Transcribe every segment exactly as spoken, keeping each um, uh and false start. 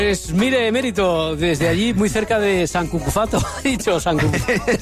Pues mire, Emérito, desde allí, muy cerca de San Cucufato, he dicho San Cucufato.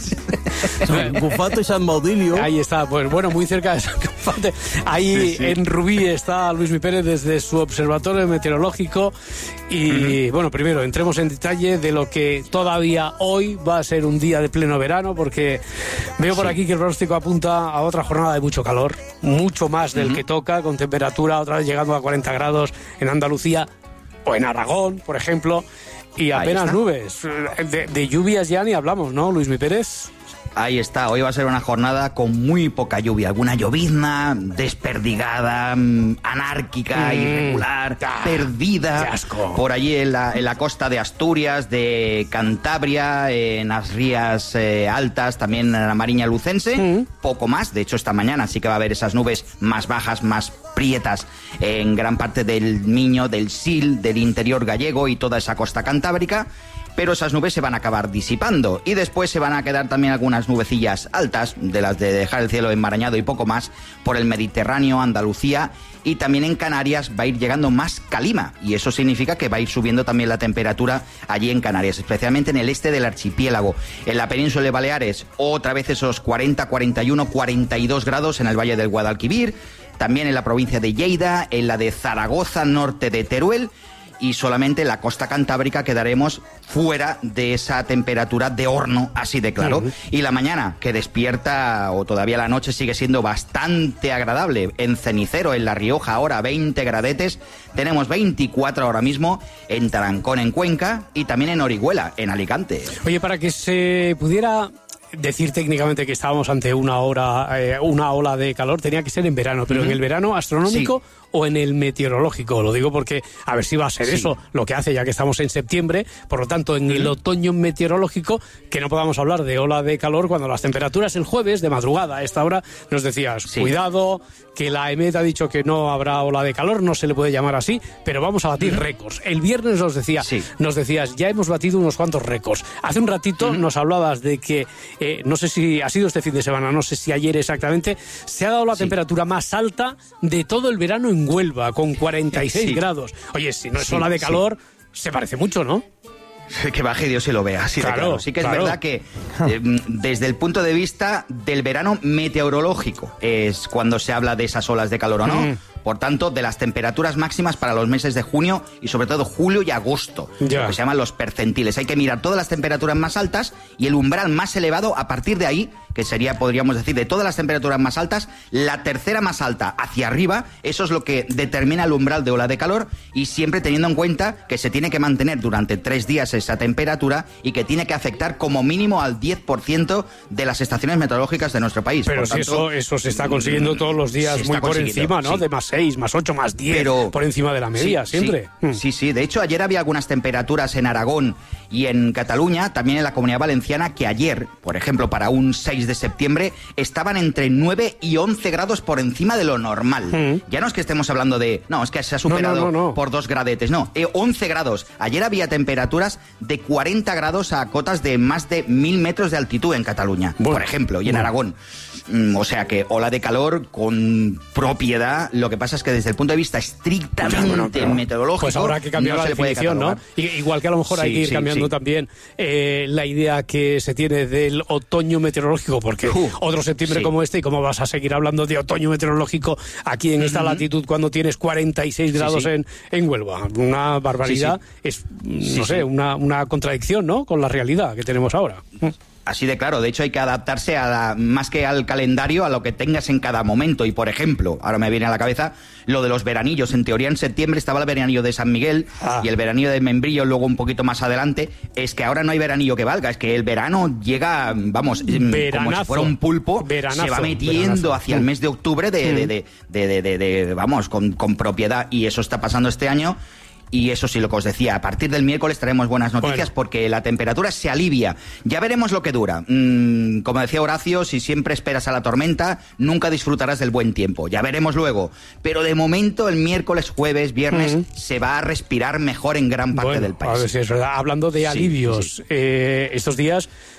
San Cucufato y San Baudilio. Ahí está, pues bueno, muy cerca de San Cucufato. Ahí sí, sí. En Rubí está Luis Mi Pérez desde su observatorio meteorológico. Y uh-huh. bueno, primero entremos en detalle de lo que todavía hoy va a ser un día de pleno verano, porque veo por sí. aquí que el pronóstico apunta a otra jornada de mucho calor, mucho más del uh-huh. que toca, con temperatura otra vez llegando a cuarenta grados en Andalucía o en Aragón, por ejemplo, y apenas nubes. De, de lluvias ya ni hablamos, ¿no, Luis Mi Pérez? Ahí está, hoy va a ser una jornada con muy poca lluvia, alguna llovizna desperdigada, anárquica, mm, irregular, ah, perdida, por allí en la, en la costa de Asturias, de Cantabria, en las rías eh, altas, también en la Mariña Lucense, mm. poco más, de hecho esta mañana sí que va a haber esas nubes más bajas, más prietas en gran parte del Miño, del Sil, del interior gallego y toda esa costa cantábrica. Pero esas nubes se van a acabar disipando y después se van a quedar también algunas nubecillas altas, de las de dejar el cielo enmarañado y poco más, por el Mediterráneo, Andalucía, y también en Canarias va a ir llegando más calima, y eso significa que va a ir subiendo también la temperatura allí en Canarias, especialmente en el este del archipiélago. En la península de Baleares, otra vez esos cuarenta, cuarenta y uno, cuarenta y dos grados en el Valle del Guadalquivir, también en la provincia de Lleida, en la de Zaragoza, norte de Teruel, y solamente en la costa cantábrica quedaremos fuera de esa temperatura de horno, así de claro. Uh-huh. Y la mañana, que despierta, o todavía la noche, sigue siendo bastante agradable. En Cenicero, en La Rioja, ahora veinte gradetes. Tenemos veinticuatro ahora mismo en Tarancón, en Cuenca, y también en Orihuela, en Alicante. Oye, para que se pudiera decir técnicamente que estábamos ante una hora, eh, una ola de calor, tenía que ser en verano, pero uh-huh. en el verano astronómico sí. o en el meteorológico. Lo digo porque a ver si va a ser sí. eso lo que hace, ya que estamos en septiembre, por lo tanto en uh-huh. el otoño meteorológico, que no podamos hablar de ola de calor cuando las temperaturas el jueves de madrugada a esta hora nos decías, sí. cuidado, que la EMET ha dicho que no habrá ola de calor, no se le puede llamar así, pero vamos a batir uh-huh. récords. El viernes nos decía, sí. nos decías, ya hemos batido unos cuantos récords. Hace un ratito uh-huh. nos hablabas de que Eh, no sé si ha sido este fin de semana, no sé si ayer exactamente, se ha dado la sí. temperatura más alta de todo el verano en Huelva, con cuarenta y seis sí. grados. Oye, si no es sí, ola de calor, sí. se parece mucho, ¿no? Que baje Dios y lo vea, así claro, de claro. Sí que es claro. verdad que eh, desde el punto de vista del verano meteorológico es cuando se habla de esas olas de calor o no. Mm. Por tanto, de las temperaturas máximas para los meses de junio y sobre todo julio y agosto, ya. lo que se llaman los percentiles. Hay que mirar todas las temperaturas más altas y el umbral más elevado. A partir de ahí, que sería, podríamos decir, de todas las temperaturas más altas, la tercera más alta hacia arriba, eso es lo que determina el umbral de ola de calor, y siempre teniendo en cuenta que se tiene que mantener durante tres días esa temperatura y que tiene que afectar como mínimo al diez por ciento de las estaciones meteorológicas de nuestro país. Pero por si tanto, eso, eso se está consiguiendo todos los días muy por encima, ¿no? Sí. De más seis, más ocho, más diez, pero por encima de la media, sí, siempre. Sí, mm. sí, sí. De hecho, ayer había algunas temperaturas en Aragón y en Cataluña, también en la Comunidad Valenciana, que ayer, por ejemplo, para un seis de septiembre, estaban entre nueve y once grados por encima de lo normal. Mm. Ya no es que estemos hablando de, no, es que se ha superado no, no, no, no. por dos gradetes, no, eh, once grados. Ayer había temperaturas de cuarenta grados a cotas de más de mil metros de altitud en Cataluña, bueno, por ejemplo, y en bueno. Aragón. Mm, o sea que ola de calor con propiedad. Lo que pasa es que desde el punto de vista estrictamente bueno, pero, meteorológico, pues habrá que cambiar no la definición, ¿no? Igual que a lo mejor sí, hay que ir sí, cambiando sí. también eh, la idea que se tiene del otoño meteorológico, porque uh, otro septiembre sí. como este, y cómo vas a seguir hablando de otoño meteorológico aquí en uh-huh. esta latitud cuando tienes cuarenta y seis grados sí, sí. En, en Huelva. Una barbaridad, sí, sí. es, no sí, sé, sí. Una, una contradicción, ¿no? Con la realidad que tenemos ahora. Así de claro, de hecho hay que adaptarse a la, más que al calendario, a lo que tengas en cada momento. Y por ejemplo, ahora me viene a la cabeza lo de los veranillos. En teoría en septiembre estaba el veranillo de San Miguel ah. y el veranillo de Membrillo luego un poquito más adelante. Es que ahora no hay veranillo que valga, es que el verano llega, vamos, veranazo, como si fuera un pulpo, veranazo, se va metiendo veranazo. hacia el mes de octubre de, mm. de, de, de, de, de, de vamos, con, con propiedad, y eso está pasando este año. Y eso sí, lo que os decía, a partir del miércoles traemos buenas noticias bueno. porque la temperatura se alivia. Ya veremos lo que dura. Mm, como decía Horacio, si siempre esperas a la tormenta, nunca disfrutarás del buen tiempo. Ya veremos luego. Pero de momento, el miércoles, jueves, viernes, uh-huh. se va a respirar mejor en gran parte bueno, del país. A ver si es verdad. Hablando de alivios, sí, sí. Eh, estos días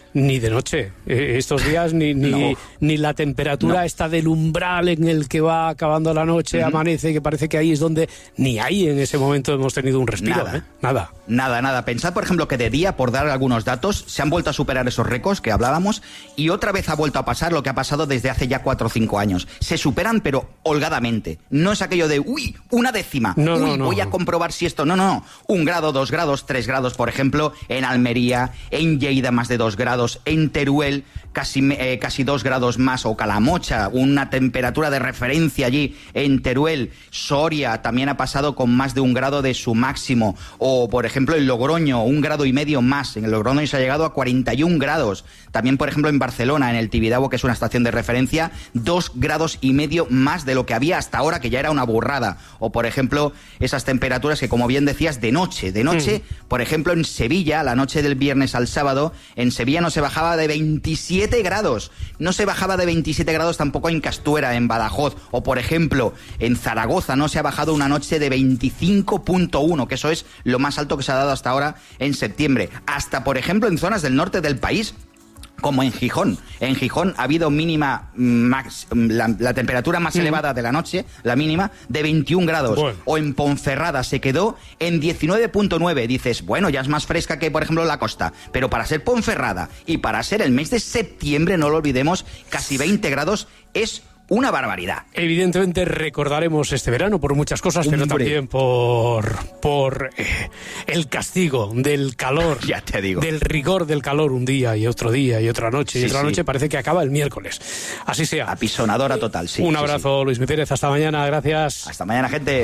Ni de noche. Eh, estos días ni, ni, no. ni la temperatura no. está del umbral en el que va acabando la noche, uh-huh. amanece, que parece que ahí es donde... Ni ahí en ese momento hemos tenido un respiro. Nada. ¿eh? Nada. Nada, nada. Pensad, por ejemplo, que de día, por dar algunos datos, se han vuelto a superar esos récords que hablábamos y otra vez ha vuelto a pasar lo que ha pasado desde hace ya cuatro o cinco años. Se superan, pero holgadamente. No es aquello de, uy, una décima. No, uy, no, no, voy no. a comprobar si esto... No, no, no. Un grado, dos grados, tres grados, por ejemplo, en Almería, en Lleida más de dos grados, en Teruel casi, eh, casi dos grados más, o Calamocha, una temperatura de referencia allí en Teruel. Soria también ha pasado con más de un grado de su máximo, o por ejemplo en Logroño, un grado y medio más. En el Logroño se ha llegado a cuarenta y un grados. También, por ejemplo, en Barcelona, en el Tibidabo, que es una estación de referencia, dos grados y medio más de lo que había hasta ahora, que ya era una burrada. O por ejemplo, esas temperaturas que, como bien decías, de noche, de noche, mm. por ejemplo, en Sevilla, la noche del viernes al sábado, en Sevilla no se bajaba de veintisiete grados. No se bajaba de veintisiete grados tampoco en Castuera, en Badajoz. O por ejemplo, en Zaragoza no se ha bajado una noche de veinticinco punto uno, que eso es lo más alto que se ha dado hasta ahora en septiembre. Hasta, por ejemplo, en zonas del norte del país, como en Gijón. En Gijón ha habido mínima, max, la, la temperatura más mm. elevada de la noche, la mínima, de veintiún grados. Bueno. O en Ponferrada se quedó en diecinueve punto nueve. Dices, bueno, ya es más fresca que, por ejemplo, la costa. Pero para ser Ponferrada y para ser el mes de septiembre, no lo olvidemos, casi veinte grados es una barbaridad. Evidentemente recordaremos este verano por muchas cosas, Hombre. pero también por, por eh, el castigo del calor, ya te digo. del rigor del calor un día y otro día y otra noche sí, y otra sí. noche. Parece que acaba el miércoles. Así sea. Apisonadora total, sí. Un sí, abrazo, sí. Luis Mi Pérez. Hasta mañana. Gracias. Hasta mañana, gente.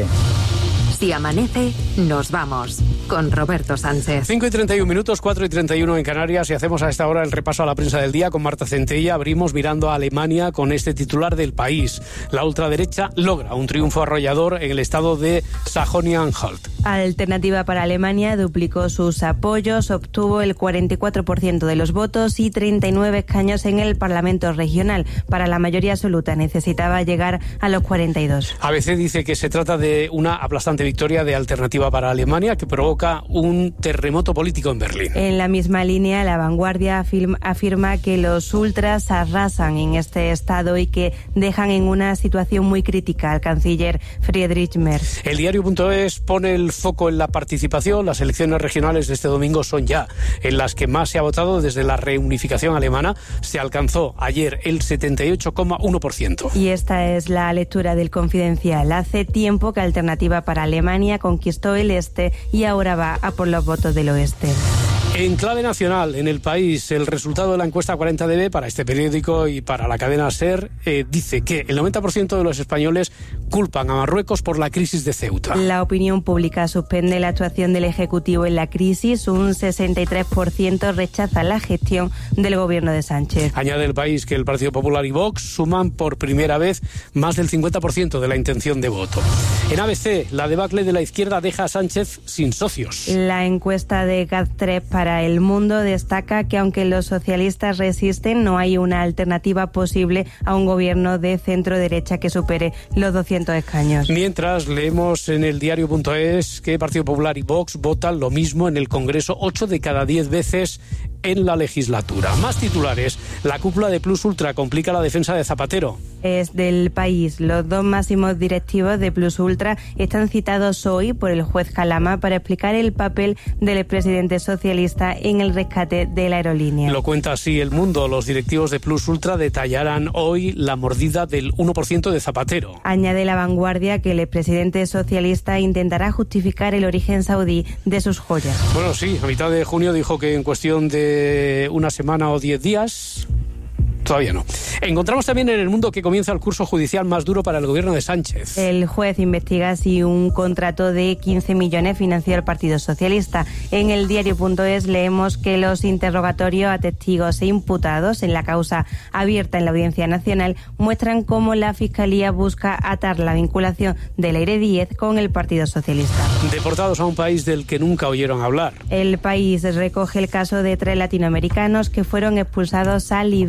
Si amanece, nos vamos con Roberto Sánchez. cinco y treinta y un minutos, cuatro y treinta y uno en Canarias, y hacemos a esta hora el repaso a la prensa del día con Marta Centella. Abrimos mirando a Alemania con este titular del País. La ultraderecha logra un triunfo arrollador en el estado de Sajonia-Anhalt. Alternativa para Alemania duplicó sus apoyos, obtuvo el cuarenta y cuatro por ciento de los votos y treinta y nueve escaños en el Parlamento regional. Para la mayoría absoluta necesitaba llegar a los cuarenta y dos. A B C dice que se trata de una aplastante victoria de Alternativa para Alemania que provoca un terremoto político en Berlín. En la misma línea, La Vanguardia afirma, afirma que los ultras arrasan en este estado y que dejan en una situación muy crítica al canciller Friedrich Merz. El diario.es pone el foco en la participación. Las elecciones regionales de este domingo son ya en las que más se ha votado desde la reunificación alemana. Se alcanzó ayer el setenta y ocho coma uno por ciento. Y esta es la lectura del Confidencial. Hace tiempo que Alternativa para Alemania conquistó el este y ahora va a por los votos del oeste. En clave nacional, en El País, el resultado de la encuesta cuarenta D B para este periódico y para la cadena SER eh, dice que el noventa por ciento de los españoles culpan a Marruecos por la crisis de Ceuta. La opinión pública suspende la actuación del Ejecutivo en la crisis. Un sesenta y tres por ciento rechaza la gestión del gobierno de Sánchez. Añade El País que el Partido Popular y Vox suman por primera vez más del cincuenta por ciento de la intención de voto. En A B C, la debacle de la izquierda deja a Sánchez sin socios. La encuesta de GAD tres para El Mundo destaca que aunque los socialistas resisten, no hay una alternativa posible a un gobierno de centro-derecha que supere los doscientos escaños. Mientras, leemos en el diario.es que Partido Popular y Vox votan lo mismo en el Congreso ocho de cada diez veces en la legislatura. Más titulares. La cúpula de Plus Ultra complica la defensa de Zapatero. Es del País. Los dos máximos directivos de Plus Ultra están citados hoy por el juez Calama para explicar el papel del expresidente socialista en el rescate de la aerolínea. Lo cuenta así El Mundo. Los directivos de Plus Ultra detallarán hoy la mordida del uno por ciento de Zapatero. Añade La Vanguardia que el expresidente socialista intentará justificar el origen saudí de sus joyas. Bueno, sí, a mitad de junio dijo que en cuestión de una semana o diez días... Todavía no. Encontramos también en El Mundo que comienza el curso judicial más duro para el gobierno de Sánchez. El juez investiga si un contrato de quince millones financió el Partido Socialista. En el diario.es leemos que los interrogatorios a testigos e imputados en la causa abierta en la Audiencia Nacional muestran cómo la Fiscalía busca atar la vinculación de Leire Díez con el Partido Socialista. Deportados a un país del que nunca oyeron hablar. El País recoge el caso de tres latinoamericanos que fueron expulsados a Liberia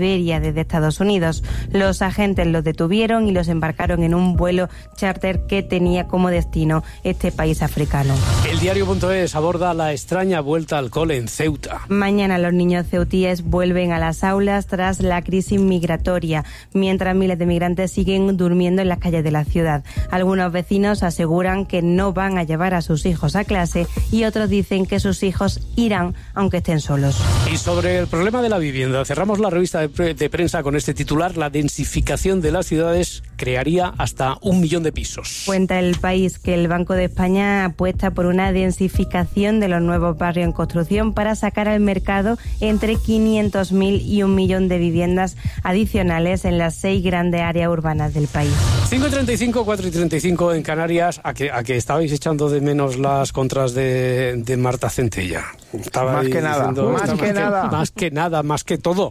desde Estados Unidos. Los agentes los detuvieron y los embarcaron en un vuelo charter que tenía como destino este país africano. El diario.es aborda la extraña vuelta al cole en Ceuta. Mañana los niños ceutíes vuelven a las aulas tras la crisis migratoria, mientras miles de migrantes siguen durmiendo en las calles de la ciudad. Algunos vecinos aseguran que no van a llevar a sus hijos a clase y otros dicen que sus hijos irán aunque estén solos. Y sobre el problema de la vivienda, cerramos la revista de, pre- de prensa con este titular: la densificación de las ciudades crearía hasta un millón de pisos. Cuenta El País que el Banco de España apuesta por una densificación de los nuevos barrios en construcción para sacar al mercado entre quinientos mil y un millón de viviendas adicionales en las seis grandes áreas urbanas del país. cinco y treinta y cinco, cuatro y treinta y cinco en Canarias. ¿A que, a que estabais echando de menos las contras de, de Marta Centella? Estaba Más que nada, diciendo, más que nada. Más que nada, más que todo.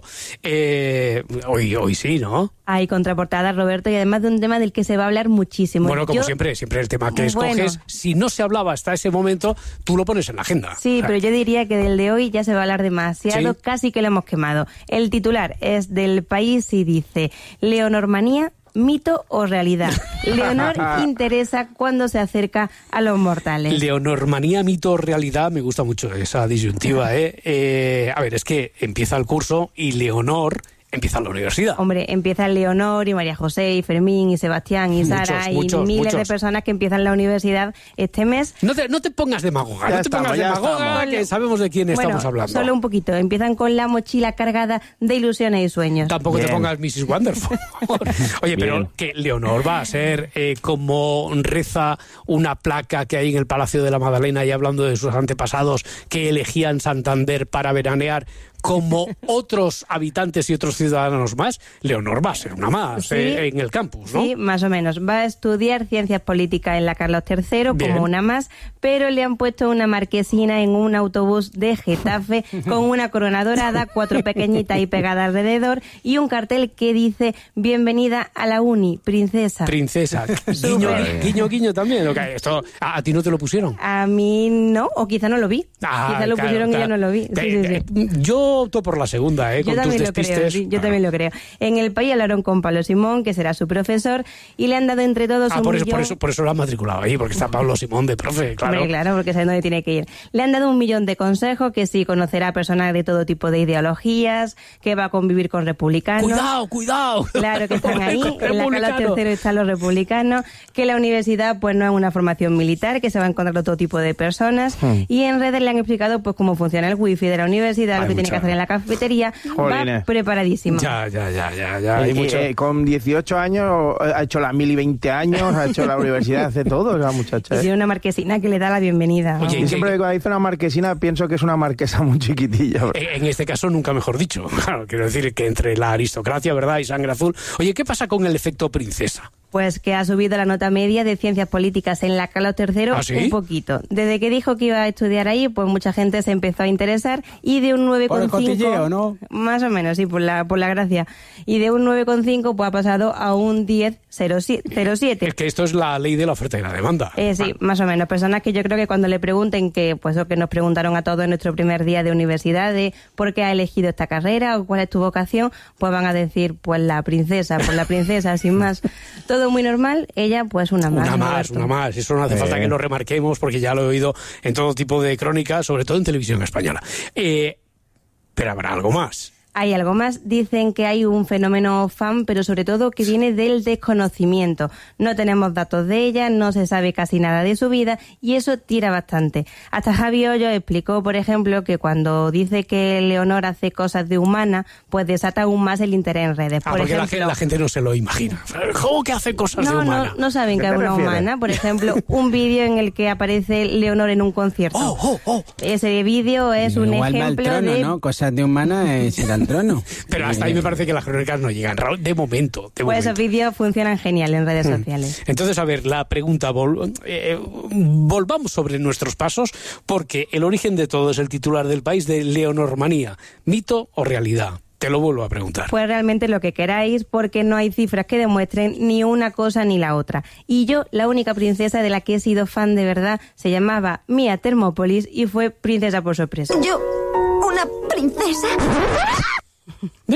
Eh, hoy, hoy sí, ¿no? Hay contraportada, Roberto, y además de un tema del que se va a hablar muchísimo. Bueno, como Yo, siempre, siempre el tema que Bueno. escoges, si no se hablaba hasta ese momento, tú lo pones en la agenda. Sí, pero yo diría que del de hoy ya se va a hablar demasiado, Sí. casi que lo hemos quemado. El titular es del País y dice: Leonormanía, ¿mito o realidad? Leonor interesa cuando se acerca a los mortales. Leonormanía, mito, realidad, me gusta mucho esa disyuntiva, ¿eh? Eh, a ver, es que empieza el curso y Leonor empieza la universidad. Hombre, empieza Leonor y María José y Fermín y Sebastián y Sara Muchos, y muchos, miles muchos. de personas que empiezan la universidad este mes. No te, no te pongas demagoga, Ya no te estamos, pongas ya demagoga, estamos. que sabemos de quién Bueno, estamos hablando. solo un poquito. Empiezan con la mochila cargada de ilusiones y sueños. Tampoco Bien. te pongas missus Wonderful. Oye, pero Bien. que Leonor va a ser eh, como reza una placa que hay en el Palacio de la Magdalena y hablando de sus antepasados que elegían Santander para veranear, como otros habitantes y otros ciudadanos más. Leonor va a ser una más Sí. eh, en el campus, ¿no? Sí, más o menos. Va a estudiar ciencias políticas en la Carlos tercero Bien. como una más, pero le han puesto una marquesina en un autobús de Getafe con una corona dorada, cuatro pequeñitas y pegadas alrededor y un cartel que dice: bienvenida a la uni, princesa. Princesa. Guiño, Súper. guiño, guiño también. Ok, esto, ¿a, a ti no te lo pusieron? A mí no, o quizá no lo vi. Ah, quizá lo claro, pusieron claro. y yo no lo vi. Sí, Te- sí, sí. te- Yo opto por la segunda, ¿eh? Yo Con tus también lo creo, despistes. sí, yo Ah. también lo creo. En el país hablaron con Pablo Simón, que será su profesor, y le han dado entre todos Ah, un por eso, millón... por eso, por eso lo han matriculado ahí, porque está Pablo Simón de profe, claro. Hombre, claro, porque sabe dónde tiene que ir. Le han dado un millón de consejos, que sí, conocerá a personas de todo tipo de ideologías, que va a convivir con republicanos. Cuidado, cuidado. Claro que están ahí, Con en la Carlos republicanos. tercero están los republicanos, que la universidad pues no es una formación militar, que se va a encontrar con todo tipo de personas, y en redes le han explicado pues cómo funciona el wifi de la universidad, Hay lo que tiene mucha- que hacer en la cafetería, Jolines. va preparadísimo. Ya, ya, ya, ya, ya. Hay Eh, mucho. eh, con dieciocho años eh, ha hecho la mil y veinte años, ha hecho la universidad, hace todo la muchacha. Y ¿eh? tiene una marquesina que le da la bienvenida. Oye, ¿no? Yo siempre que cuando dice una marquesina pienso que es una marquesa muy chiquitilla. bro. Eh, En este caso, nunca mejor dicho. Claro, quiero decir que entre la aristocracia, ¿verdad? Y sangre azul. Oye, ¿qué pasa con el efecto princesa? Pues que ha subido la nota media de ciencias políticas en la Carlos tercero ¿Ah, sí? un poquito. Desde que dijo que iba a estudiar ahí, pues mucha gente se empezó a interesar y de un nueve Por el coma cinco... cotilleo, ¿no? Más o menos, sí, por la, por la gracia. Y de un nueve coma cinco pues ha pasado a un diez coma cero siete. Es que esto es la ley de la oferta y la demanda. Eh, sí, más o menos. Personas que yo creo que cuando le pregunten, que pues lo que nos preguntaron a todos en nuestro primer día de universidad, de por qué ha elegido esta carrera o cuál es tu vocación, pues van a decir, pues la princesa, pues la princesa, sin más. Todo muy normal, ella pues una más. Una más, Roberto. una más. Eso no hace Eh. falta que lo remarquemos porque ya lo he oído en todo tipo de crónicas, sobre todo en televisión española. Eh, pero habrá algo más. Hay algo más, dicen que hay un fenómeno fan, pero sobre todo que viene del desconocimiento. No tenemos datos de ella, no se sabe casi nada de su vida y eso tira bastante. Hasta Javi Hoyo explicó, por ejemplo, que cuando dice que Leonor hace cosas de humana, pues desata aún más el interés en redes. Ah, por porque la, ejemplo, gente, la gente no se lo imagina. ¿Cómo que hace cosas de no, humana? no, no saben ¿Qué que es te una refieres? humana. Por ejemplo, un vídeo en el que aparece Leonor en un concierto. Oh, oh, oh. Ese vídeo es un Igual va al ejemplo trono, de... ¿no? Cosas de humana es ir al trono. Pero hasta ahí me parece que las crónicas no llegan. Raúl, de momento. De Pues esos momento. vídeos funcionan genial en redes sociales. Entonces, a ver, la pregunta, vol- eh, volvamos sobre nuestros pasos, porque el origen de todo es el titular del País de Leonormanía. ¿Mito o realidad? Te lo vuelvo a preguntar. Pues realmente lo que queráis, porque no hay cifras que demuestren ni una cosa ni la otra. Y yo, la única princesa de la que he sido fan de verdad, se llamaba Mía Thermopolis y fue princesa por sorpresa. Yo, una princesa. Bien.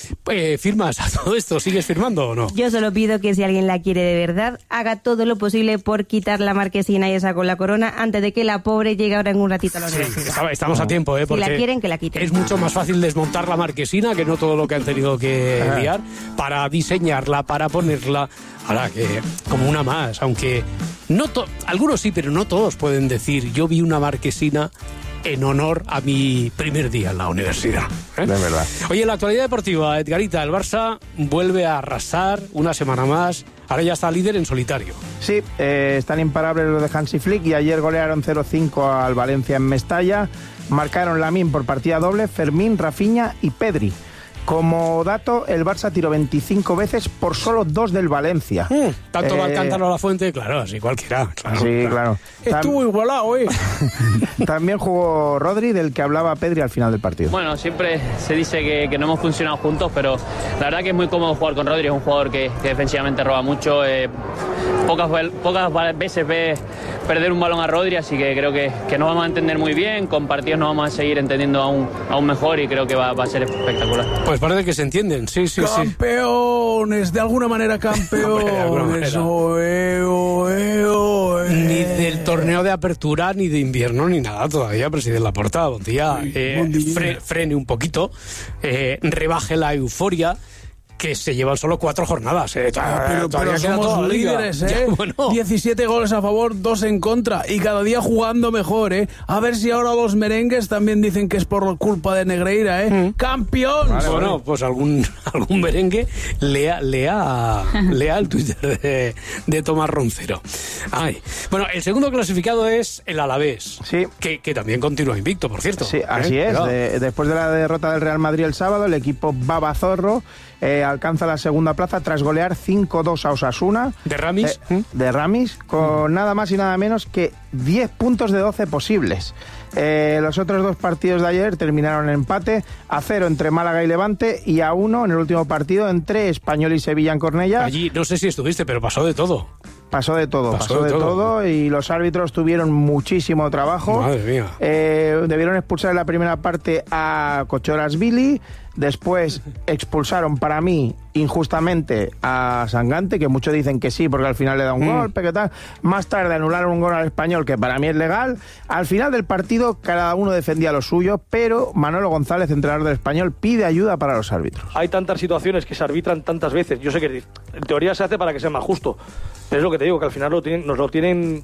Eh, ¿Firmas a todo esto? ¿Sigues firmando o no? Yo solo pido que si alguien la quiere de verdad, haga todo lo posible por quitar la marquesina y esa con la corona antes de que la pobre llegue ahora en un ratito a la universidad. Sí, estamos a tiempo, ¿eh? Porque si la quieren, que la quiten. Es mucho más fácil desmontar la marquesina que no todo lo que han tenido que liar para diseñarla, para ponerla. Ahora que como una más, aunque no to- algunos sí, pero no todos pueden decir yo vi una marquesina en honor a mi primer día en la universidad. ¿eh? De verdad. Oye, en la actualidad deportiva, Edgarita, el Barça vuelve a arrasar una semana más. Ahora ya está líder en solitario. Sí, eh, están imparables los de Hansi Flick y ayer golearon cero cinco al Valencia en Mestalla. Marcaron Lamine por partida doble, Fermín, Rafinha y Pedri. Como dato, el Barça tiró veinticinco veces por solo dos del Valencia. Mm, tanto Eh, va el cántaro a la fuente, claro, así cualquiera. Claro, Sí, claro. Estuvo Tam- igualado, ¿eh? También jugó Rodri, del que hablaba Pedri al final del partido. Bueno, siempre se dice que, que no hemos funcionado juntos, pero la verdad que es muy cómodo jugar con Rodri, es un jugador que, que defensivamente roba mucho. Eh, pocas, pocas veces ve perder un balón a Rodri, así que creo que, que nos vamos a entender muy bien, con partidos nos vamos a seguir entendiendo aún, aún mejor y creo que va, va a ser espectacular. Pues parece que se entienden, sí, sí, sí. Campeones, de alguna manera campeones. De alguna manera. Oe, oe, oe. Ni del torneo de apertura, ni de invierno, ni nada todavía, presidente Laporta. Buen día. Eh, buen día. fre- frene un poquito, eh, rebaje la euforia, que se llevan solo cuatro jornadas. Eh. Ah, pero, Todavía pero queda toda somos la liga. líderes, ¿eh? Ya, bueno. diecisiete goles a favor, dos en contra. Y cada día jugando mejor, ¿eh? A ver si ahora los merengues también dicen que es por culpa de Negreira, ¿eh? ¡Campeón! Vale, bueno, pues algún, algún merengue lea, lea, lea el Twitter de, de Tomás Roncero. Ay. Bueno, el segundo clasificado es el Alavés, Sí. que, que también continúa invicto, por cierto. Sí, así ¿Eh? es. Cuidado. De- después de la derrota del Real Madrid el sábado, el equipo Babazorro eh, alcanza la segunda plaza tras golear cinco dos a Osasuna. ¿De Ramis? Eh, de Ramis, con nada más y nada menos que diez puntos de doce posibles. Eh, los otros dos partidos de ayer terminaron en empate, a cero entre Málaga y Levante y a uno en el último partido entre Español y Sevilla en Cornellá. Allí, no sé si estuviste, pero pasó de todo. Pasó de todo, Pasó pasó, de de, todo. todo. Y los árbitros tuvieron muchísimo trabajo. Madre mía. Eh, debieron expulsar en la primera parte a Cochoras-Billy, después expulsaron para mí injustamente a Sangante, que muchos dicen que sí porque al final le da un Mm. golpe, que tal. Más tarde anularon un gol al Español que para mí es legal. Al final del partido cada uno defendía lo suyo, pero Manolo González, entrenador del Español, pide ayuda para los árbitros. Hay tantas situaciones que se arbitran tantas veces. Yo sé que en teoría se hace para que sea más justo, pero es lo que te digo, que al final lo tienen, nos lo tienen...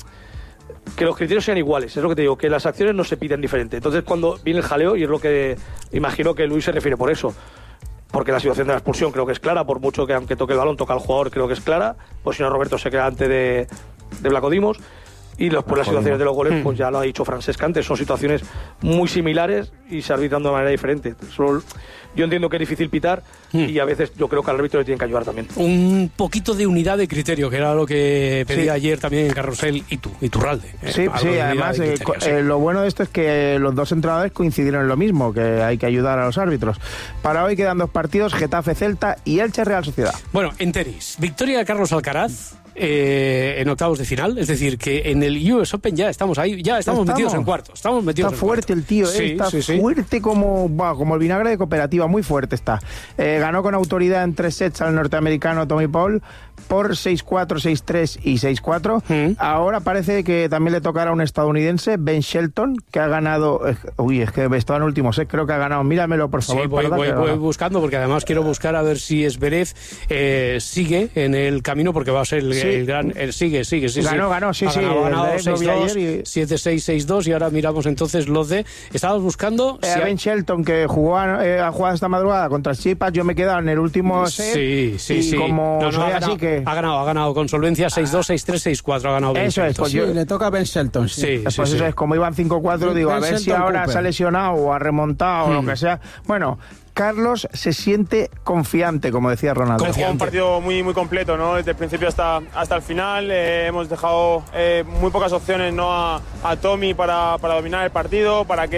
Que los criterios sean iguales, es lo que te digo, que las acciones no se piden diferente. Entonces cuando viene el jaleo, y es lo que imagino que Luis se refiere por eso, porque la situación de la expulsión creo que es clara, por mucho que aunque toque el balón, toca al jugador, creo que es clara, pues si no Roberto se queda antes de, de Blacodimos. Y después las situaciones de los goles, pues ya lo ha dicho Francesca antes, son situaciones muy similares y se arbitran de manera diferente. Solo, yo entiendo que es difícil pitar y a veces yo creo que al árbitro le tienen que ayudar también. Un poquito de unidad de criterio, que era lo que pedía Sí. ayer también en Carrusel y tú, y Turralde. eh, Sí, algo sí, de unidad además de eh, criterio, co- sí. eh, lo bueno de esto es que los dos entrenadores coincidieron en lo mismo, que hay que ayudar a los árbitros. Para hoy quedan dos partidos, Getafe-Celta y Elche-Real Sociedad. Bueno, en tenis, victoria de Carlos Alcaraz eh, en octavos de final, es decir, que en el U S Open ya estamos ahí, ya estamos, Estamos. metidos en cuartos, estamos metidos Está en fuerte cuartos. el tío, eh, Sí, está sí, sí. fuerte como, buah, como el vinagre de cooperativa, muy fuerte está. Eh, ganó con autoridad en tres sets al norteamericano Tommy Paul por seis cuatro, seis tres y seis cuatro. Mm. Ahora parece que también le tocará a un estadounidense, Ben Shelton, que ha ganado, eh, uy, es que estaba en último set, creo que ha ganado, míramelo por Sí, favor. voy, Parda, voy- que ha voy ganado. buscando porque además quiero buscar a ver si Zverev eh, sigue en el camino porque va a ser el, Sí. el gran... el sigue, sigue, sí, Ganó, sí. ganó, sí, ha sí, ganado, ha ganado Zverev lo vi seis dos, ayer y- siete seis, seis dos y ahora miramos entonces los de... Estábamos buscando... Eh, si ha- Ben Shelton, que jugó a- eh, ha jugado esta madrugada contra Tsitsipas, yo me he quedado en el último set. Sí, sí, y sí. como No, no, soy ha, así ganado, que... ha ganado, ha ganado con solvencia seis dos, seis tres, seis cuatro, ha ganado Ben Eso es, Shelton. pues Sí, yo- le toca a Ben Shelton. Sí. Sí, Pues sí, eso sí. es, como iban cinco cuatro, digo, a Ben ver si Shelton ahora Cooper. se ha lesionado o ha remontado o lo que sea. Bueno, Carlos se siente confiante, como decía Ronaldo. Confiante. Fue un partido muy muy completo, ¿no? Desde el principio hasta, hasta el final. Eh, hemos dejado eh, muy pocas opciones, ¿no? A, a Tommy para, para dominar el partido, para que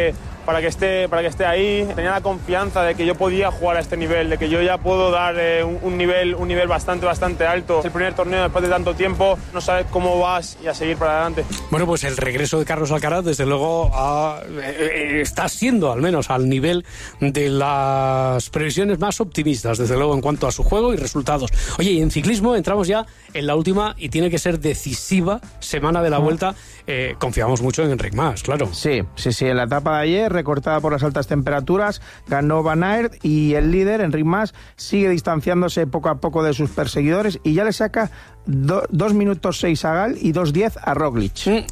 para que esté, para que esté ahí. Tenía la confianza de que yo podía jugar a este nivel, de que yo ya puedo dar eh, un, un, nivel, un nivel bastante, bastante alto. Es el primer torneo después de tanto tiempo, no sabes cómo vas y a seguir para adelante. Bueno, pues el regreso de Carlos Alcaraz, desde luego, ha, eh, está siendo al menos al nivel de las previsiones más optimistas, desde luego, en cuanto a su juego y resultados. Oye, y en ciclismo entramos ya en la última y tiene que ser decisiva semana de la vuelta. Eh, confiamos mucho en Enric Mas, claro. Sí, sí, sí. En la etapa de ayer, recortada por las altas temperaturas, ganó Van Aert y el líder, Enric Mas, sigue distanciándose poco a poco de sus perseguidores y ya le saca do, dos minutos seis a Gal y dos diez a Roglic. Mm,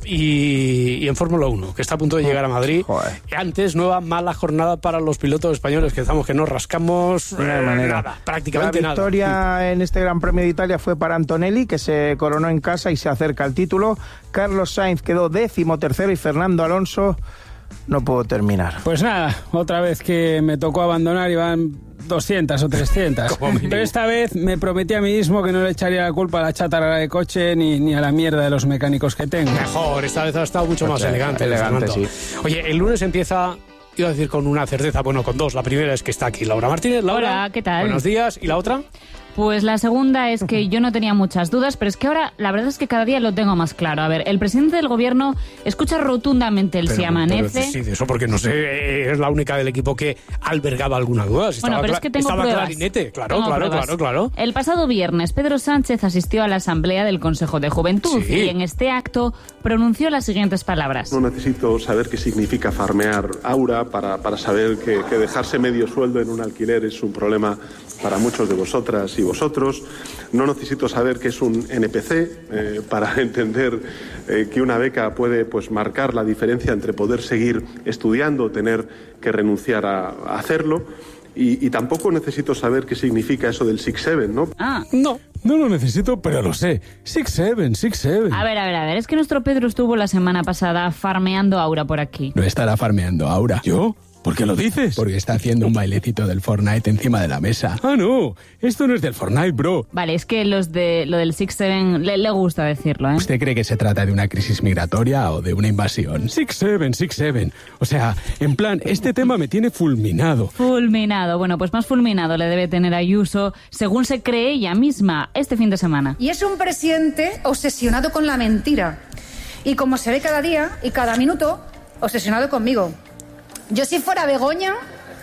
y, y en Fórmula uno, que está a punto de llegar a Madrid. Joder. Antes, nueva mala jornada para los pilotos españoles, que estamos que no rascamos de eh, manera. nada, prácticamente nada. La victoria nada. en este Gran Premio de Italia fue para Antonelli, que se coronó en casa y se acerca al título. Carlos Sainz quedó décimo tercero y Fernando Alonso no pudo terminar. Pues nada, otra vez que me tocó abandonar, iban doscientas o trescientas. Pero esta vez me prometí a mí mismo que no le echaría la culpa a la chatarra de coche ni, ni a la mierda de los mecánicos que tengo. Mejor, esta vez ha estado mucho más Oye, elegante. elegante, sí. Oye, el lunes empieza... Iba a decir con una certeza, bueno, con dos. La primera es que está aquí Laura Martínez. Laura, hola, ¿qué tal? Buenos días. ¿Y la otra? Pues la segunda es que yo no tenía muchas dudas, pero es que ahora la verdad es que cada día lo tengo más claro. A ver, el presidente del gobierno escucha rotundamente el pero, Si Amanece. Pero, sí, de eso porque no sé, es la única del equipo que albergaba alguna duda. Si bueno, estaba pero es que tengo estaba pruebas. Clarinete, claro, tengo claro, pruebas. claro, claro. El pasado viernes, Pedro Sánchez asistió a la asamblea del Consejo de Juventud sí. y en este acto pronunció las siguientes palabras. No necesito saber qué significa farmear aura para, para saber que, que dejarse medio sueldo en un alquiler es un problema para muchos de vosotras y vosotros. No necesito saber qué es un N P C eh, para entender eh, que una beca puede pues, marcar la diferencia entre poder seguir estudiando o tener que renunciar a, a hacerlo. Y, y tampoco necesito saber qué significa eso del six seven, ¿no? Ah, no, no lo necesito, pero lo sé. six seven, six seven. A ver, a ver, a ver, es que nuestro Pedro estuvo la semana pasada farmeando aura por aquí. No estará farmeando aura. ¿Yo? ¿Por qué lo dices? Porque está haciendo un bailecito del Fortnite encima de la mesa. Ah, no, esto no es del Fortnite, bro. Vale, es que los de lo del six seven le, le gusta decirlo, ¿eh? ¿Usted cree que se trata de una crisis migratoria o de una invasión? six seven, six seven. O sea, en plan, este tema me tiene fulminado. Fulminado. Bueno, pues más fulminado le debe tener Ayuso, según se cree ella misma, este fin de semana. Y es un presidente obsesionado con la mentira. Y como se ve cada día y cada minuto, obsesionado conmigo. Yo si fuera Begoña,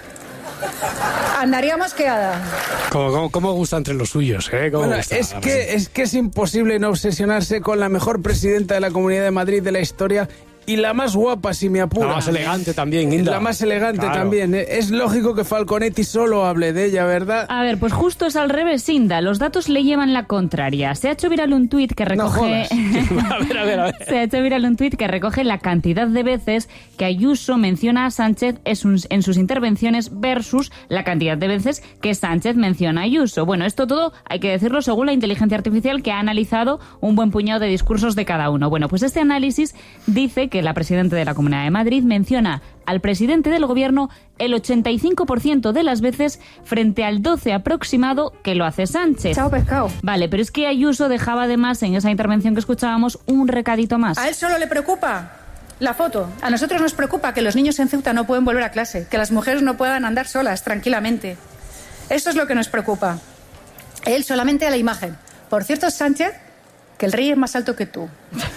andaría mosqueada. ¿Cómo, cómo, cómo gusta entre los suyos, eh? ¿Cómo Bueno, gusta? es que, es que es imposible no obsesionarse con la mejor presidenta de la Comunidad de Madrid de la historia y la más guapa, si me apura. La más elegante también, Inda. La más elegante Claro. también. ¿eh? Es lógico que Falconetti solo hable de ella, ¿verdad? A ver, pues justo es al revés, Inda. Los datos le llevan la contraria. Se ha hecho viral un tuit que recoge... No a ver, a ver, a ver. Se ha hecho viral un tuit que recoge la cantidad de veces que Ayuso menciona a Sánchez en sus, en sus intervenciones versus la cantidad de veces que Sánchez menciona a Ayuso. Bueno, esto todo hay que decirlo según la inteligencia artificial que ha analizado un buen puñado de discursos de cada uno. Bueno, pues este análisis dice que la presidenta de la Comunidad de Madrid menciona al presidente del gobierno el ochenta y cinco por ciento de las veces frente al doce por ciento aproximado que lo hace Sánchez. Chao pescado. Vale, pero es que Ayuso dejaba además en esa intervención que escuchábamos un recadito más. A él solo le preocupa la foto. A nosotros nos preocupa que los niños en Ceuta no pueden volver a clase, que las mujeres no puedan andar solas tranquilamente. Eso es lo que nos preocupa. Él solamente a la imagen. Por cierto, Sánchez, que el rey es más alto que tú.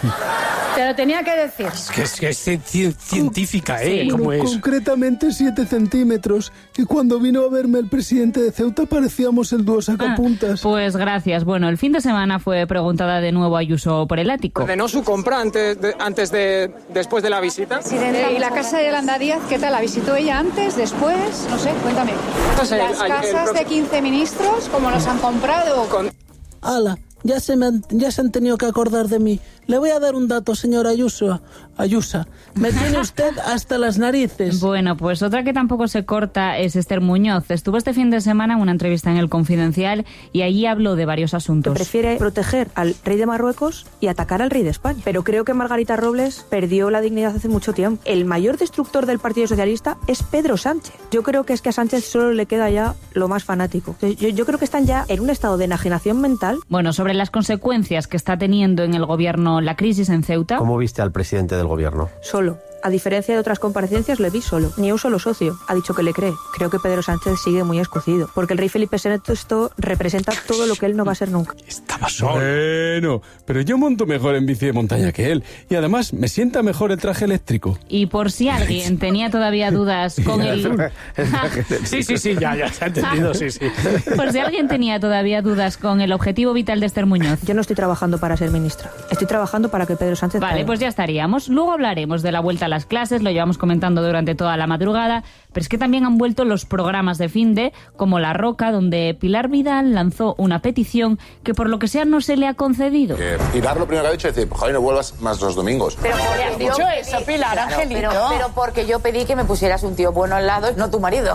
Te lo tenía que decir. Es que es, que es ci- científica, ¿eh? Sí. ¿Cómo Pero es? concretamente siete centímetros. Y cuando vino a verme el presidente de Ceuta parecíamos el dúo sacapuntas. Ah, pues gracias. Bueno, el fin de semana fue preguntada de nuevo Ayuso por el ático. ¿Ordenó su compra antes de, antes de después de la visita? Eh, ¿Y la casa de Yolanda Díaz, qué tal? ¿La visitó ella antes, después? No sé, cuéntame. Entonces, Las el- el- el casas profe- de quince ministros, ¿cómo los han comprado? ¡Hala! Ya se, me han, ya se han tenido que acordar de mí. Le voy a dar un dato, señor Ayuso. Ayusa, me tiene usted hasta las narices. Bueno, pues otra que tampoco se corta es Esther Muñoz. Estuvo este fin de semana en una entrevista en El Confidencial y allí habló de varios asuntos. Prefiere proteger al rey de Marruecos y atacar al rey de España. Pero creo que Margarita Robles perdió la dignidad hace mucho tiempo. El mayor destructor del Partido Socialista es Pedro Sánchez. Yo creo que es que a Sánchez solo le queda ya lo más fanático. Yo, yo creo que están ya en un estado de enajenación mental. Bueno, sobre las consecuencias que está teniendo en el gobierno la crisis en Ceuta. ¿Cómo viste al presidente del gobierno? Solo. A diferencia de otras comparecencias, le vi solo. Ni un solo socio. Ha dicho que le cree. Creo que Pedro Sánchez sigue muy escocido, porque el rey Felipe sexto representa todo lo que él no va a ser nunca. Estaba solo. Bueno, pero yo monto mejor en bici de montaña que él. Y además, me sienta mejor el traje eléctrico. Y por si alguien tenía todavía dudas con el... Sí, sí, sí, ya, ya se ha entendido, sí, sí. Por si alguien tenía todavía dudas con el objetivo vital de Esther Muñoz. Yo no estoy trabajando para ser ministra. Estoy trabajando para que Pedro Sánchez... Vale, caiga. pues ya estaríamos. Luego hablaremos de la vuelta a las clases, lo llevamos comentando durante toda la madrugada, pero es que también han vuelto los programas de finde, como La Roca, donde Pilar Vidal lanzó una petición que por lo que sea no se le ha concedido. Eh, Pilar lo primero que ha dicho es decir, joder, no vuelvas más los domingos. Pero porque has dicho eso, Pilar, claro, Angelito. Pero, pero porque yo pedí que me pusieras un tío bueno al lado, no tu marido.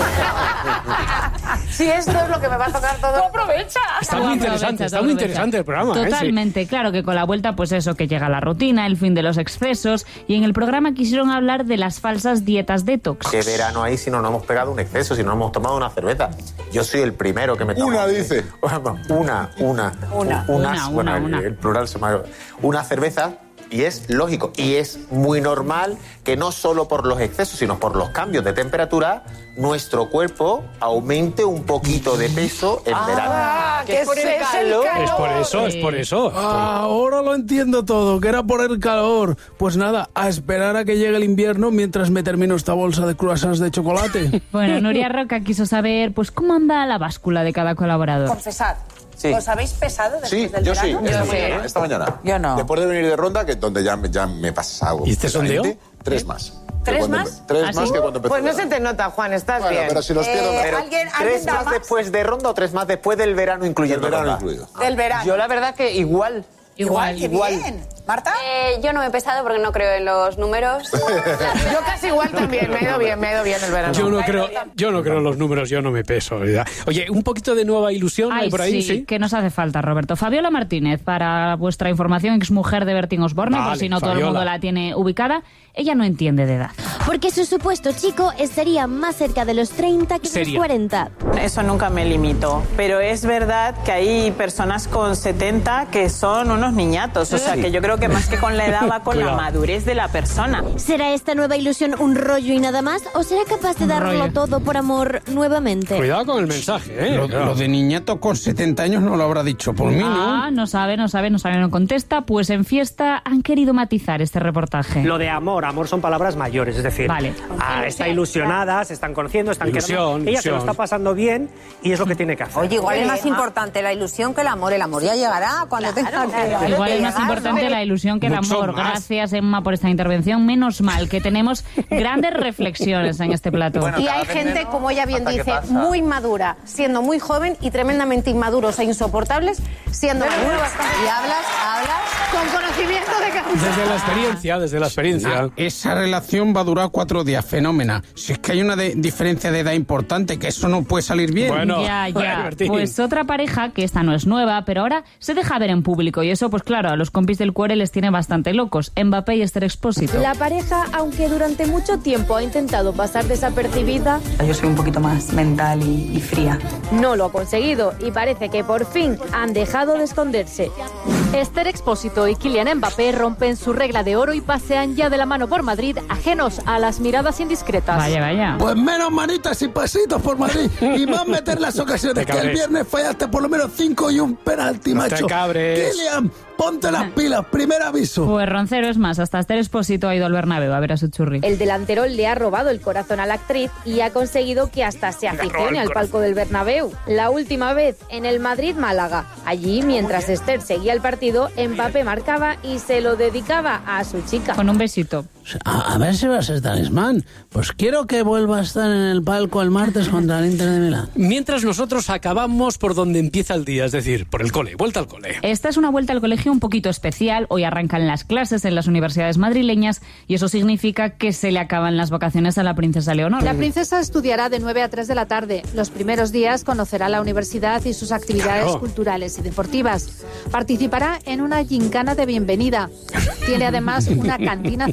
Si esto es lo que me va a tocar todo... ¡Tú aprovecha! Está muy interesante, está muy interesante el programa. Totalmente, ¿eh? Sí. Claro que con la vuelta, pues eso, que llega la rutina, el fin de los excesos, y en el programa quisieron hablar de las falsas dietas detox. ¿Qué verano hay si no nos hemos pegado un exceso, si no hemos tomado una cerveza? Yo soy el primero que me tomo. Una, dice. Una, una. Una. Unas, Una, bueno, una, el, una. el plural se me ha... Una cerveza. Y es lógico, y es muy normal que no solo por los excesos, sino por los cambios de temperatura, nuestro cuerpo aumente un poquito de peso en ah, verano. Que es por el calor. Es por eso, es por eso. Ah, ahora lo entiendo todo, que era por el calor. Pues nada, a esperar a que llegue el invierno mientras me termino esta bolsa de croissants de chocolate. Bueno, Nuria Roca quiso saber, pues, cómo anda la báscula de cada colaborador. Confesad. Sí. ¿Os habéis pesado después Sí, del yo sí, verano? esta, Yo mañana, sí. esta mañana. Yo no. Después de venir de ronda, que donde ya, me- ya me he pasado. ¿Y este sondeo? Tres más. ¿Tres Que cuando más? empe- Tres ¿Ah, más sí? que cuando empezó Pues no el se verano. te nota, Juan, estás Bueno, bien. pero si los pierdo, me- Pero, ¿alguien, ¿tres ¿alguien da más más? después de ronda o tres más después del verano, incluyendo El verano ronda? incluido. Del verano. Yo la verdad que igual. Igual, qué igual. bien. ¿Marta? Eh, yo no me he pesado porque no creo en los números. Yo casi igual también, me ha ido bien, me ha ido bien el verano. Yo no creo, yo no creo en los números, yo no me peso, ¿verdad? Oye, un poquito de nueva ilusión hay Ay, por ahí, sí, sí. que nos hace falta, Roberto. Fabiola Martínez, para vuestra información, exmujer de Bertín Osborne, Vale, por si no todo el Fabiola. mundo la tiene ubicada. Ella no entiende de edad. Porque su supuesto chico estaría más cerca de los treinta que de los Seria. cuarenta. Eso nunca me limitó. Pero es verdad que hay personas con setenta que son unos niñatos. O sea, Sí. que yo creo que más que con la edad va con la Cuidado. madurez de la persona. ¿Será esta nueva ilusión un rollo y nada más? ¿O será capaz de Un darlo rollo. todo por amor nuevamente? Cuidado con el mensaje, ¿eh? Lo, lo de niñato con setenta años no lo habrá dicho por mí, ¿no? Ah, no sabe, no sabe, no sabe, no contesta. Pues en fiesta han querido matizar este reportaje. Lo de amor, amor son palabras mayores, es decir, Vale. ah, está ilusionada, se están conociendo, están Ilusión, quedando. Ella se lo ilusión. está pasando bien y es lo que tiene que hacer. Oye, igual es más Ah. importante la ilusión que el amor. El amor ya llegará cuando tenga que Igual es más llegar, importante ¿no? la ilusión que el Mucho amor. más. Gracias, Emma, por esta intervención. Menos mal que tenemos grandes reflexiones en este plato. Y hay gente, como ella bien hasta que dice, pasa. muy madura, siendo muy joven y tremendamente inmaduros e insoportables, siendo maduros. Y hablas, hablas con conocimiento de causa. Desde la experiencia, desde la experiencia. Ah, esa relación va a durar cuatro días, fenómena. Si es que hay una de- diferencia de edad importante, que eso no puede salir bien. ya, ya. Pues otra pareja, que esta no es nueva, pero ahora se deja ver en público. Y eso, pues claro, a los compis del cuore les tiene bastante locos. Mbappé y Esther Expósito. La pareja, aunque durante mucho tiempo ha intentado pasar desapercibida, Yo soy un poquito más mental y, y fría. no lo ha conseguido y parece que por fin han dejado de esconderse. Esther Expósito y Kylian Mbappé rompen su regla de oro y pasean ya de la mano por Madrid, ajenos a las miradas indiscretas. Vaya, vaya. Pues menos manitas y pasitos por Madrid y más meter las ocasiones Te que el cabres. viernes fallaste por lo menos cinco y un penalti, No te macho. cabres. Kylian, ponte las pilas, primer aviso. Pues Roncero, es más, hasta Esther Expósito ha ido al Bernabéu a ver a su churri. El delantero le ha robado el corazón a la actriz y ha conseguido que hasta se aficione al palco del Bernabéu. La última vez en el Madrid-Málaga. Allí, mientras Esther seguía el partido, Mbappé marcaba y se lo dedicaba a su chica. Con un besito. A, a ver si vas a estar talismán. Pues quiero que vuelva a estar en el palco el martes contra el Inter de Milán. Mientras nosotros acabamos por donde empieza el día, es decir, por el cole, vuelta al cole. Esta es una vuelta al colegio un poquito especial. Hoy arrancan las clases en las universidades madrileñas y eso significa que se le acaban las vacaciones a la princesa Leonor. La princesa estudiará de nueve a tres de la tarde. Los primeros días conocerá la universidad y sus actividades Claro. culturales y deportivas. Participará en una gincana de bienvenida. Tiene además una cantina cerca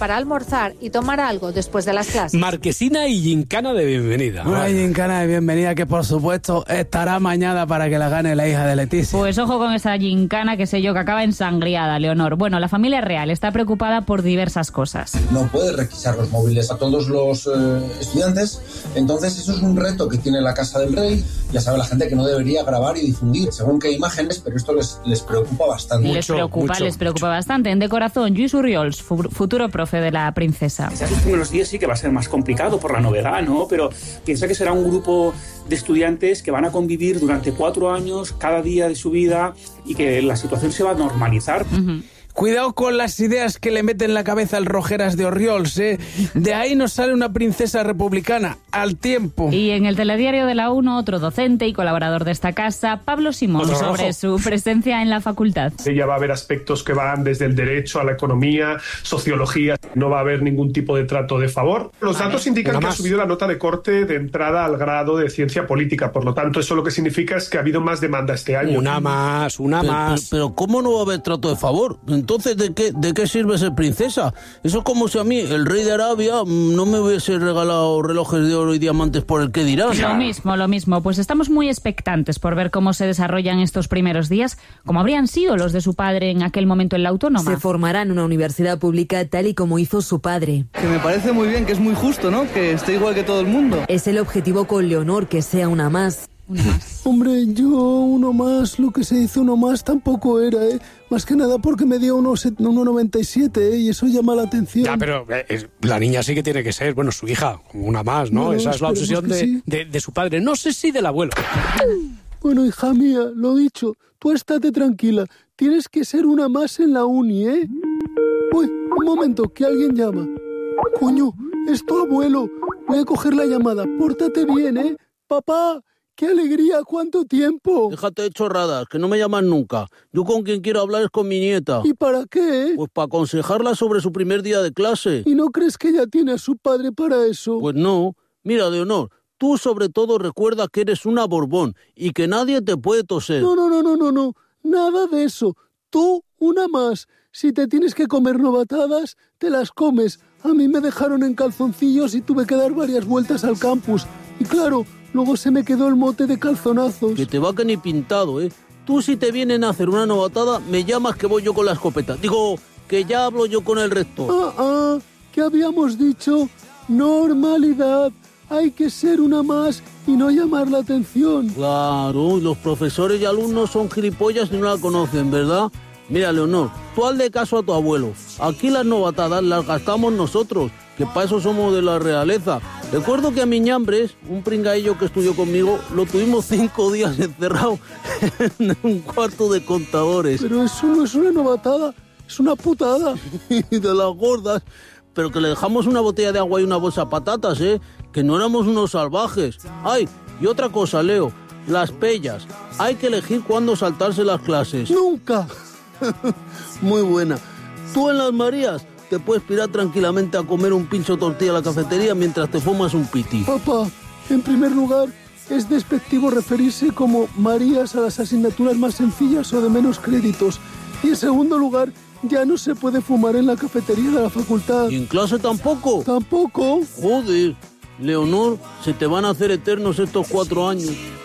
para almorzar y tomar algo después de las clases. Marquesina y gincana de bienvenida. Una gincana de bienvenida que, por supuesto, estará mañana para que la gane la hija de Leticia. Pues ojo con esa gincana que sé yo que acaba ensangriada, Leonor. Bueno, la familia real está preocupada por diversas cosas. No puede requisar los móviles a todos los eh, estudiantes, entonces eso es un reto que tiene la Casa del Rey. Ya sabe la gente que no debería grabar y difundir según qué imágenes, pero esto les, les preocupa bastante. Les mucho, preocupa, mucho. les preocupa bastante. En De Corazón, Lluís Urriols, futuro profe de la princesa. Esos primeros días sí que va a ser más complicado por la novedad, ¿no? Pero piensa que será un grupo de estudiantes que van a convivir durante cuatro años, cada día de su vida, y que la situación se va a normalizar. Uh-huh. Cuidado con las ideas que le meten en la cabeza al Rojeras de Orriols, ¿eh? De ahí nos sale una princesa republicana, al tiempo. Y en el telediario de la UNO, otro docente y colaborador de esta casa, Pablo Simón, sobre su presencia en la facultad. Ella va a haber aspectos que van desde el derecho a la economía, sociología, no va a haber ningún tipo de trato de favor. Los vale. datos indican que ha subido la nota de corte de entrada al grado de ciencia política, por lo tanto eso lo que significa es que ha habido más demanda este año. Una más, una pero, más. Pero, pero ¿cómo no va a haber trato de favor? Entonces, ¿de qué, ¿de qué sirve ser princesa? Eso es como si a mí, el rey de Arabia, no me hubiese regalado relojes de oro y diamantes por el que dirán. Lo mismo, lo mismo. Pues estamos muy expectantes por ver cómo se desarrollan estos primeros días, como habrían sido los de su padre en aquel momento en la Autónoma. Se formará en una universidad pública tal y como hizo su padre. Que me parece muy bien, que es muy justo, ¿no? Que esté igual que todo el mundo. Es el objetivo con Leonor, que sea una más. Hombre, yo uno más, lo que se dice uno más tampoco era, ¿eh? Más que nada porque me dio uno noventa y siete, ¿eh? Y eso llama la atención. Ya, pero eh, la niña sí que tiene que ser, bueno, su hija, una más, ¿no? no Esa es la obsesión de, sí. de, de su padre. No sé si del abuelo. Bueno, hija mía, lo dicho, tú estate tranquila. Tienes que ser una más en la uni, ¿eh? Uy, un momento, que alguien llama. Coño, es tu abuelo. Voy a coger la llamada. Pórtate bien, ¿eh? Papá. ¡Qué alegría! ¿Cuánto tiempo? Déjate de chorradas, que no me llaman nunca. Yo con quien quiero hablar es con mi nieta. ¿Y para qué? Pues para aconsejarla sobre su primer día de clase. ¿Y no crees que ella tiene a su padre para eso? Pues no. Mira, Leonor, tú sobre todo recuerda que eres una Borbón y que nadie te puede toser. No, no, no, no, no, no. Nada de eso. Tú, una más. Si te tienes que comer novatadas, te las comes. A mí me dejaron en calzoncillos y tuve que dar varias vueltas al campus. Y claro, luego se me quedó el mote de calzonazos. Que te va que ni pintado, ¿eh? Tú si te vienen a hacer una novatada, me llamas que voy yo con la escopeta. Digo, que ya hablo yo con el rector. Ah, ah, ¿qué habíamos dicho? Normalidad. Hay que ser una más y no llamar la atención. Claro, los profesores y alumnos son gilipollas y no la conocen, ¿verdad? Mira, Leonor, tú hazle caso a tu abuelo. Aquí las novatadas las gastamos nosotros, que para eso somos de la realeza. Recuerdo que a Miñambres, un pringaillo que estudió conmigo, lo tuvimos cinco días encerrado en un cuarto de contadores. Pero eso no es una novatada, es una putada. Y de las gordas. Pero que le dejamos una botella de agua y una bolsa de patatas, ¿eh? Que no éramos unos salvajes. Ay, y otra cosa, Leo, las pellas. Hay que elegir cuándo saltarse las clases. ¡Nunca! Muy buena. Tú en las Marías te puedes pirar tranquilamente a comer un pincho tortilla a la cafetería mientras te fumas un piti. Papá, en primer lugar, es despectivo referirse como Marías a las asignaturas más sencillas o de menos créditos. Y en segundo lugar, ya no se puede fumar en la cafetería de la facultad. ¿Y en clase tampoco? ¿Tampoco? Joder, Leonor, se te van a hacer eternos estos cuatro años.